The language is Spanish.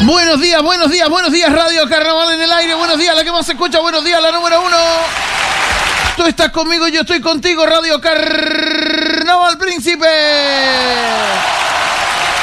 Buenos días, buenos días, buenos días, Radio Carnaval en el aire. Buenos días, la que más se escucha. Buenos días, la número 1. Tú estás conmigo, yo estoy contigo. Radio Carnaval Príncipe.